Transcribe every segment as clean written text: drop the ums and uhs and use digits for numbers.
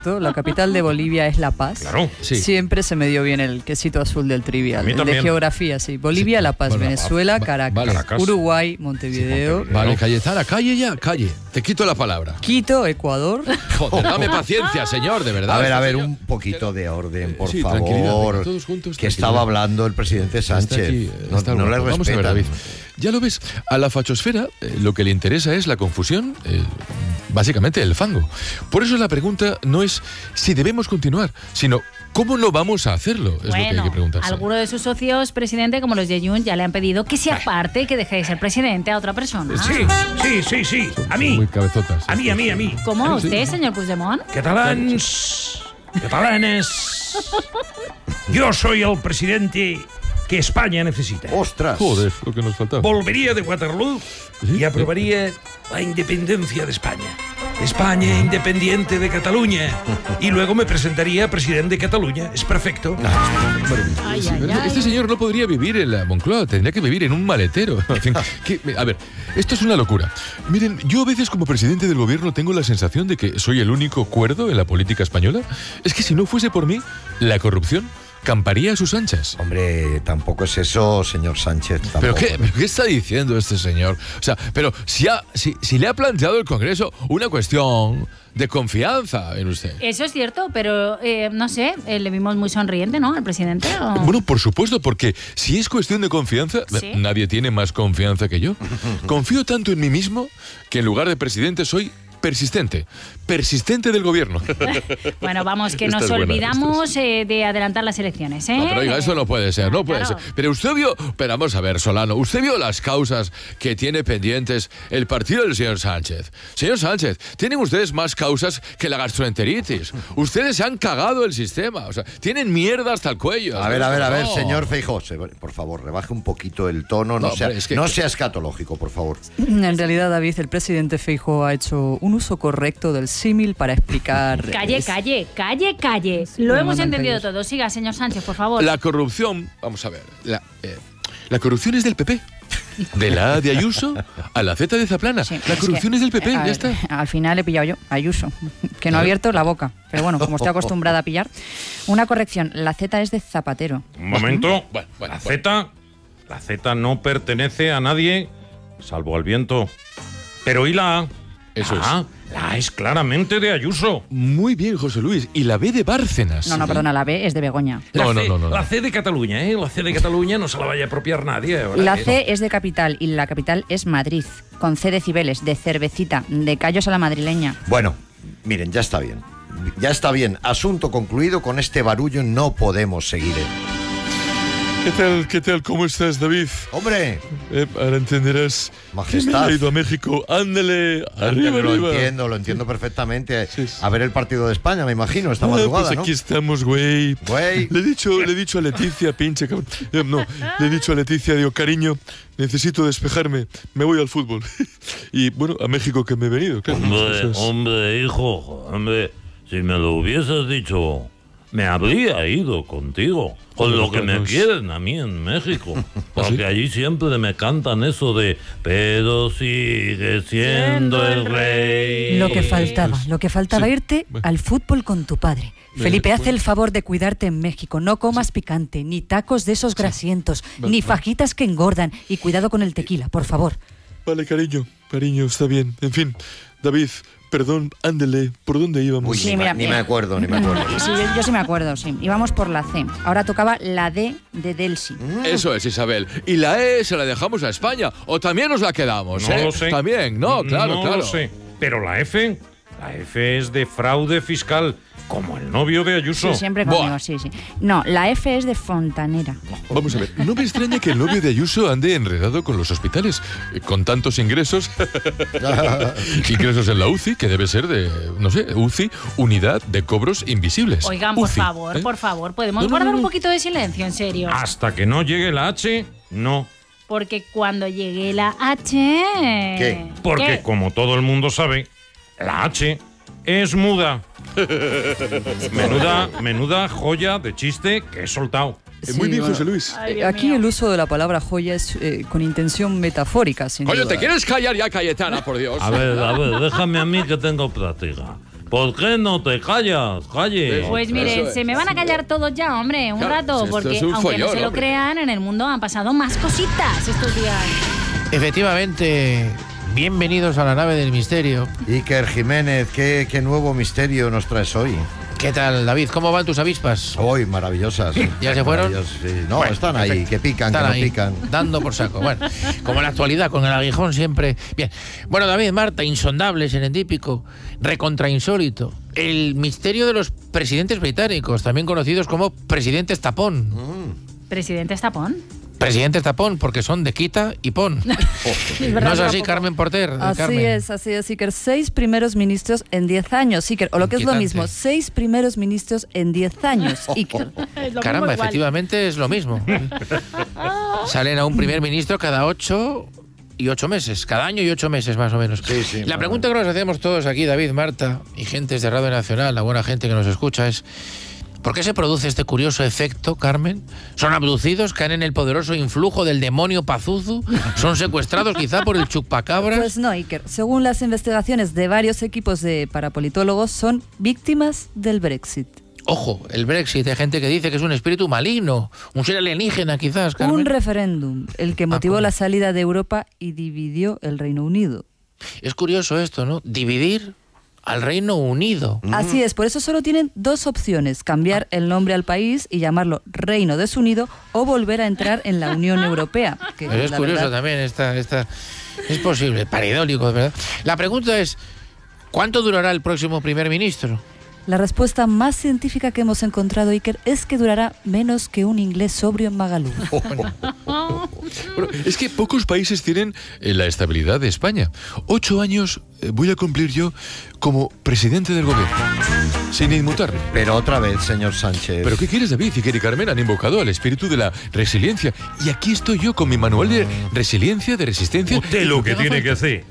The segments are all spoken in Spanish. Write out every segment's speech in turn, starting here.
La capital de Bolivia es La Paz. Claro, sí. Siempre se me dio bien el quesito azul del trivial. El también. de geografía, sí. Bolivia, Sí. La Paz, Bueno, Venezuela, vale. Caracas, Uruguay, Montevideo, Vale, Cayetana, calle ya, calle. Te quito la palabra. Quito, Ecuador. Joder, dame paciencia, señor, de verdad. A ver, Señor. un poquito de orden, por Sí, tranquilidad, favor. venga, todos juntos, que tranquilidad. estaba hablando el presidente Sánchez. Está aquí, está no le guapo. Vamos a ver, respetan. David. Ya lo ves, a la fachosfera lo que le interesa es la confusión, básicamente el fango. Por eso la pregunta no es si debemos continuar, sino cómo no vamos a hacerlo, es lo que hay que preguntarse. Algunos de sus socios, presidente, como los de Junts, ya le han pedido que se aparte, que deje de ser presidente a otra persona. Sí. A mí. Muy cabezotas. A mí. ¿Cómo? Claro, sí. ¿Usted, señor Puigdemont? Catalanes. Yo soy el presidente que España necesita. ¡Ostras! Joder, lo que nos faltaba. Volvería de Waterloo y aprobaría la independencia de España. España independiente de Cataluña. Y luego me presentaría presidente de Cataluña. Es perfecto. Ay, Sí, ay, ¿verdad? ay. Este señor no podría vivir en la Moncloa, tendría que vivir en un maletero. En fin, a ver, esto es una locura. Miren, yo a veces como presidente del gobierno tengo la sensación de que soy el único cuerdo en la política española. Es que si no fuese por mí, la corrupción camparía a sus anchas. Hombre, tampoco es eso, señor Sánchez. ¿Pero tampoco. qué está diciendo este señor? O sea, pero si le ha planteado el Congreso una cuestión de confianza en usted. Eso es cierto, pero no sé, le vimos muy sonriente, ¿no? Al presidente. ¿O? Bueno, por supuesto, porque si es cuestión de confianza, ¿Sí? nadie tiene más confianza que yo. Confío tanto en mí mismo que en lugar de presidente soy persistente del gobierno. Bueno, vamos, que Esta nos es buena, olvidamos de adelantar las elecciones, ¿eh? No, pero oiga, eso no puede ser, no puede Claro. ser. Pero usted vio, pero vamos a ver, Solano, usted vio las causas que tiene pendientes el partido del señor Sánchez. Señor Sánchez, tienen ustedes más causas que la gastroenteritis. Ustedes se han cagado el sistema, o sea, tienen mierda hasta el cuello. A ver, No. señor Feijóo, por favor, rebaje un poquito el tono, no, No, sea, hombre, es que- no sea escatológico, por favor. En realidad, David, el presidente Feijóo ha hecho un uso correcto del símil para explicar... Calle. Lo me hemos mandan entendido callar. todo. Siga, señor Sánchez, por favor. La corrupción, vamos a ver, la corrupción es del PP. De la A de Ayuso a la Z de Zaplana. Sí, La corrupción es del PP, ya está. Al final he pillado yo, Ayuso, que no ha abierto la boca. Pero bueno, como estoy acostumbrada a pillar. Una corrección, la Z es de Zapatero. Un momento. Bueno, La Z no pertenece a nadie, salvo al viento. Pero ¿y la A? Eso La A es claramente de Ayuso. Muy bien, José Luis. Y la B de Bárcenas. No, perdona, la B es de Begoña. No. La C de Cataluña, ¿eh? La C de Cataluña no se la vaya a apropiar nadie. ¿verdad? La C es de capital y la capital es Madrid, con C de Cibeles, de cervecita, de callos a la madrileña. Bueno, miren, ya está bien. Ya está bien. Asunto concluido. Con este barullo no podemos seguir. ¿Qué tal? ¿Cómo estás, David? Hombre, Ahora entenderás Majestad. que me he ido a México. Ándale, arriba, lo entiendo perfectamente. Sí, sí. A ver el partido de España, me imagino, esta madrugada, pues ¿no? aquí estamos, güey. Güey. Le he dicho a Leticia, pinche cabrón. No, le he dicho a Leticia, digo, cariño, necesito despejarme, me voy al fútbol. Y bueno, a México que me he venido, claro. Hombre, hijo, si me lo hubieses dicho, me habría ido contigo. Con lo que me quieren a mí en México. Porque allí siempre me cantan eso de pero sigue siendo el rey. Lo que faltaba Sí. irte Bueno. al fútbol con tu padre. Felipe, haz el favor de cuidarte en México. No comas picante, ni tacos de esos grasientos, ni fajitas que engordan. Y cuidado con el tequila, por favor. Vale, cariño, está bien. En fin, David, perdón, ándele, ¿por dónde íbamos? Uy, Sí, ni, mira, ni me acuerdo, ni me acuerdo. Sí, yo sí me acuerdo, sí. Íbamos por la C. Ahora tocaba la D de Delsi. Eso es, Isabel. Y la E se la dejamos a España. O también nos la quedamos, No ¿eh? lo sé. También, no, claro. No lo sé. Pero la F es de fraude fiscal, como el novio de Ayuso. Sí, siempre conmigo, Buah. sí. No, la F es de fontanera. Vamos a ver, no me extraña que el novio de Ayuso ande enredado con los hospitales, con tantos ingresos. Ingresos en la UCI, que debe ser de, no sé, UCI, Unidad de Cobros Invisibles. Oigan, por UCI, favor, ¿eh? por favor, ¿podemos No, no, guardar no. un poquito de silencio, en serio? Hasta que no llegue la H, no. Porque cuando llegue la H... ¿Qué? Porque, ¿Qué? como todo el mundo sabe, la H es muda. Menuda joya de chiste que he soltado. Muy bien, bueno. José Luis. Ay, Dios Aquí mío. el uso de la palabra joya es con intención metafórica, sin Coño, duda. ¿te quieres callar ya, Cayetana, por Dios? A ver, déjame a mí que tengo práctica. ¿Por qué no te callas? Calle. Pues Eso mire, es. se me van a callar todos ya, hombre, un Claro, rato, esto porque es un aunque no follón, se lo hombre. crean, en el mundo han pasado más cositas estos días. Efectivamente, bienvenidos a la nave del misterio. Iker Jiménez, ¿qué nuevo misterio nos traes hoy? ¿Qué tal, David? ¿Cómo van tus avispas? Hoy, maravillosas. ¿Ya se fueron? Maravillosas, sí. No, Bueno, están ahí, perfecto. que pican, Están que no ahí, pican. dando por saco. Bueno, como en la actualidad, con el aguijón siempre. Bien. Bueno, David, Marta, insondable, serendípico, recontrainsólito. El misterio de los presidentes británicos, también conocidos como presidentes tapón. ¿Presidente Estapón? Presidentes tapón, porque son de quita y pon. ¿No es así, Carmen Porter? Así es, Iker. 6 primeros ministros en 10 años, Iker. O lo que es lo Inquietante. mismo, 6 primeros ministros en 10 años, Iker. Caramba, efectivamente es lo mismo. Salen a un primer ministro cada 8 y 8 meses, cada año y 8 meses más o menos. Sí, sí, La pregunta que nos hacemos todos aquí, David, Marta y gentes de Radio Nacional, la buena gente que nos escucha, es ¿por qué se produce este curioso efecto, Carmen? ¿Son abducidos? ¿Caen en el poderoso influjo del demonio Pazuzu? ¿Son secuestrados quizá por el chupacabras? Pues no, Iker. Según las investigaciones de varios equipos de parapolitólogos, son víctimas del Brexit. Ojo, el Brexit, hay gente que dice que es un espíritu maligno, un ser alienígena quizás, Carmen. Un referéndum, el que motivó ¿cómo? la salida de Europa y dividió el Reino Unido. Es curioso esto, ¿no? Dividir al Reino Unido. Así es, por eso solo tienen 2 opciones: cambiar el nombre al país y llamarlo Reino Desunido, o volver a entrar en la Unión Europea. Que Pero es la curioso verdad, también, esta es posible, paridólico, ¿verdad? La pregunta es, ¿cuánto durará el próximo primer ministro? la respuesta más científica que hemos encontrado, Iker, es que durará menos que un inglés sobrio en Magaluf. Bueno, es que pocos países tienen la estabilidad de España. 8 años voy a cumplir yo como presidente del gobierno, sin inmutarme. Pero otra vez, señor Sánchez. ¿Pero qué quieres, David? Iker y Carmen han invocado al espíritu de la resiliencia. Y aquí estoy yo con mi manual de resiliencia, de resistencia. Usted lo que tiene que hacer,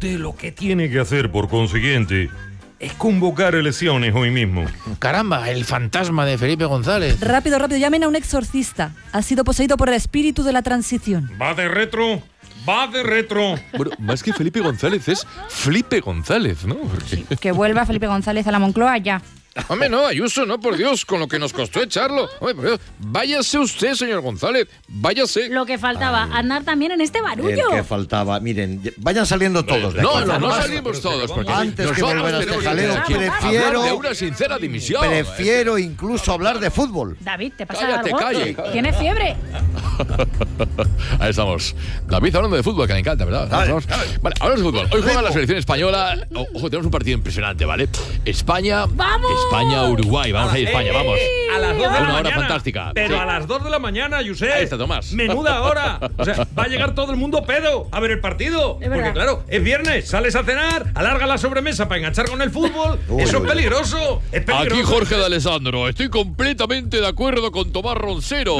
por consiguiente, es convocar elecciones hoy mismo. Caramba, el fantasma de Felipe González. Rápido, rápido, llamen a un exorcista. Ha sido poseído por el espíritu de la transición. Va de retro. Bueno, más que Felipe González es Felipe González, ¿no? Porque... Que vuelva Felipe González a la Moncloa ya. Hombre, no, Ayuso, no, por Dios, con lo que nos costó echarlo. Hombre, por Dios, váyase usted, señor González, váyase. Lo que faltaba, andar también en este El barullo. que faltaba. Miren, vayan saliendo todos de aquí. No salimos todos, porque Antes que nosotros volver a este tenemos jaleo, que prefiero- hablar de una sincera dimisión. Prefiero incluso hablar de fútbol. David, ¿te pasa Cállate, algo? calla. ¿Tienes fiebre? Ahí estamos. David hablando de fútbol, que le encanta, ¿verdad? Dale, Vamos. dale. Vale, hablamos de fútbol. Hoy juega la selección española. Ojo, tenemos un partido impresionante, ¿vale? España, ¡Vamos! Uruguay. Vamos ahí, España, vamos. A las 2 de la Una hora mañana. fantástica. Pero Sí. a las 2 de la mañana, Josep. Ahí está, Tomás. Menuda hora. O sea, va a llegar todo el mundo pedo a ver el partido. Es verdad. Porque claro, es viernes, sales a cenar, alarga la sobremesa para enganchar con el fútbol. Uy, Eso uy, es peligroso. Es peligroso. Aquí Jorge de Alessandro. Estoy completamente de acuerdo con Tomás Roncero.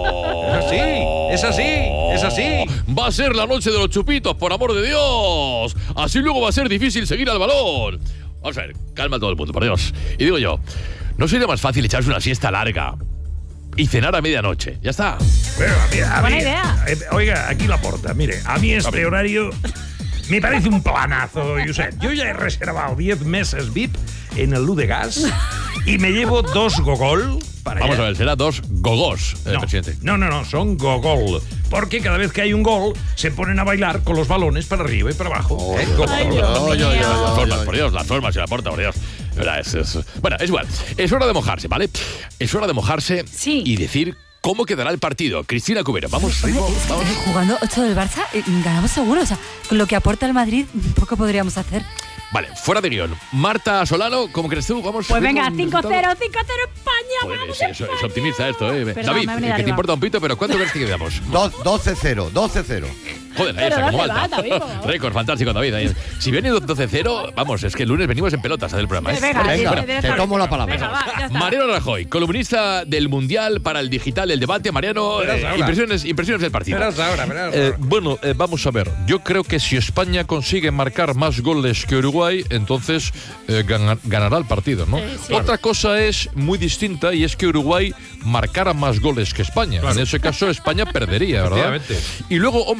Sí. Es así. Va a ser la noche de los chupitos, por amor de Dios. Así luego va a ser difícil seguir al balón. Vamos a ver, calma todo el mundo, por Dios. Y digo yo, ¿no sería más fácil echarse una siesta larga y cenar a medianoche? Ya está. Pero a Buena mí- idea. Oiga, aquí la porta. Mire, a mí este horario me parece un planazo, Josep. Yo ya he reservado 10 meses VIP en el Ludegas y me llevo 2 gogol para Vamos allá. a ver, será 2 gogos, presidente. No, son gogol. Porque cada vez que hay un gol, se ponen a bailar con los balones para arriba y para abajo. Gogol. Ay, Dios mío. Las formas, por Dios, las formas se la porta, por Dios. Verdad, Bueno, es igual. Es hora de mojarse, ¿vale? Es hora de mojarse Sí. y decir cómo quedará el partido. Cristina Cubero, vamos, ritmo, vamos. Jugando 8 del Barça, ganamos seguro. O sea, con lo que aporta el Madrid, poco podríamos hacer. Vale, fuera de guión. Marta Solano, ¿cómo crees tú? Vamos. Pues venga, ritmo, 5-0 resultado. España, Joder, vamos es España. optimista esto, ¿eh? Perdón, David, me ha venido que te arriba. importa un pito, pero ¿cuánto crees que quedamos? 12-0, 12-0. Joder, ahí Pero está, como ¿dónde Malta. va, David, por favor? Récord fantástico, David. Ahí. Si viene 12-0, vamos, es que el lunes venimos en pelotas a hacer el programa. ¿eh? Venga, Venga, tienes te razón. tomo la palabra. Venga, va, ya está. Mariano Rajoy, columnista del Mundial para el Digital, el debate. Mariano, Verás ahora. impresiones del partido. Verás ahora. Bueno, vamos a ver. Yo creo que si España consigue marcar más goles que Uruguay, entonces ganará el partido, ¿no? Sí. Otra cosa es muy distinta y es que Uruguay marcara más goles que España. En ese caso, España perdería, ¿verdad? Efectivamente. Y luego, hombre, si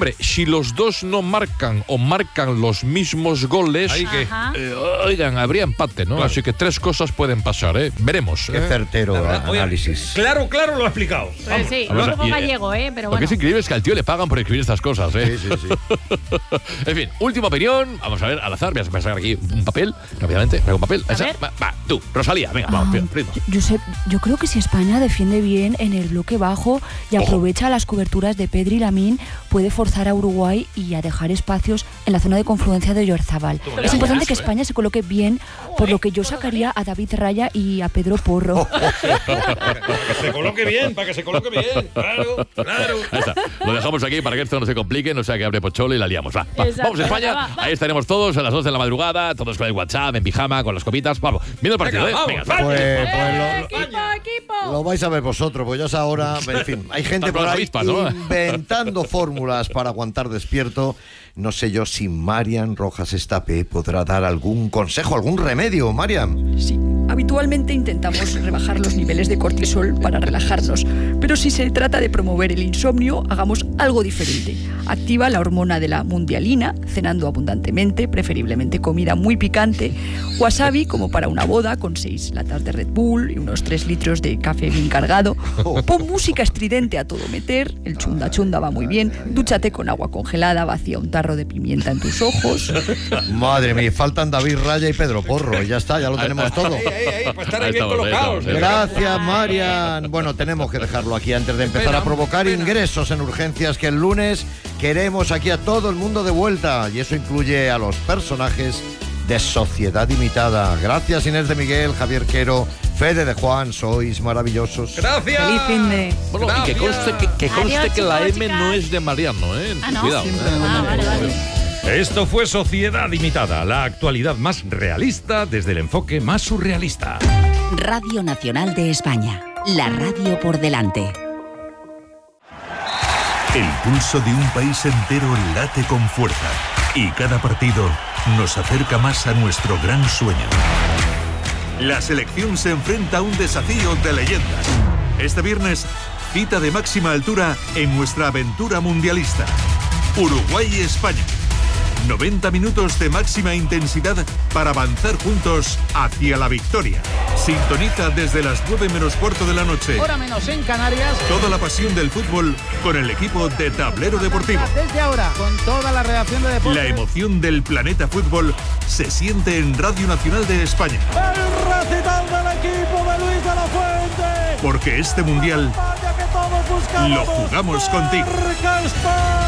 los dos no marcan o marcan los mismos goles, oigan, habría empate, ¿no? Así que 3 cosas pueden pasar, ¿eh? Veremos. Qué certero análisis. Claro, lo ha explicado. Sí, Vamos, un poco y, gallego, pero Lo bueno. que es increíble es que al tío le pagan por escribir estas cosas, ¿eh? Sí. En fin, última opinión. Vamos a ver, al azar, voy a sacar aquí un papel, rápidamente. Traigo un papel. A ver. Va, tú, Rosalía, venga, vamos, ritmo. Josep, yo creo que si España defiende bien en el bloque bajo y aprovecha las coberturas de Pedri y Lamine, puede forzar a Uruguay y a dejar espacios en la zona de confluencia de Oyarzábal. Es importante que España se coloque bien, por lo que yo sacaría a David Raya y a Pedro Porro. Para que se coloque bien. Claro. Ahí está. Lo dejamos aquí para que esto no se complique, no sea que abre pocholo y la liamos. Va. Exacto. Vamos a España. Va. Ahí estaremos todos a las 12 de la madrugada, todos con el WhatsApp, en pijama, con las copitas. Vamos, viendo el partido, Venga, Venga, vamos, ¡Equipo! Lo vais a ver vosotros, pues ya es ahora. En fin, hay gente Están con por las ahí avispas, ¿no? inventando fórmulas para aguantar despierto. No sé yo si Marian Rojas Estape podrá dar algún consejo, algún remedio. Marian. Sí, habitualmente intentamos rebajar los niveles de cortisol para relajarnos, pero si se trata de promover el insomnio, hagamos algo diferente. Activa la hormona de la mundialina, cenando abundantemente, preferiblemente comida muy picante, wasabi como para una boda con 6 latas de Red Bull y unos 3 litros de café bien cargado, pon música estridente a todo meter, el chunda chunda va muy bien, dúchate con agua congelada, vacía un tarro de pimienta en tus ojos. Madre mía, faltan David Raya y Pedro Porro. Y ya está, ya lo tenemos todo. Para estar ahí bien colocados. Gracias, Marian. Bueno, tenemos que dejarlo aquí antes de empezar a provocar ingresos en urgencias, que el lunes queremos aquí a todo el mundo de vuelta. Y eso incluye a los personajes de Sociedad Imitada. Gracias, Inés de Miguel, Javier Quero, Fede de Juan, sois maravillosos. Gracias. ¡Feliz fin de! Bueno, y que conste Adiós, que la chicos, M chicas. no es de Mariano, ¿eh? Ah, ¿no? Cuidado. Vale. Esto fue Sociedad Imitada, la actualidad más realista desde el enfoque más surrealista. Radio Nacional de España. La radio por delante. El pulso de un país entero late con fuerza y cada partido nos acerca más a nuestro gran sueño. La selección se enfrenta a un desafío de leyendas. Este viernes, cita de máxima altura en nuestra aventura mundialista. Uruguay y España. 90 minutos de máxima intensidad para avanzar juntos hacia la victoria. Sintoniza desde las 9 menos cuarto de la noche. Hora menos en Canarias. Toda la pasión del fútbol con el equipo de Tablero Deportivo. Desde ahora, con toda la redacción de deportes. La emoción del planeta fútbol se siente en Radio Nacional de España. El recital del equipo de Luis de la Fuente. Porque este mundial España que todos buscamos. lo jugamos contigo. ¡Marca España!